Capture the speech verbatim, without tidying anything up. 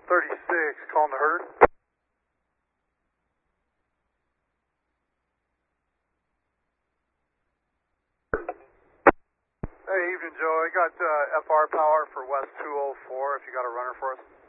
thirty-six, calling the herd. Hey, evening, Joe. I got uh, F R power for West two oh four if you got a runner for us.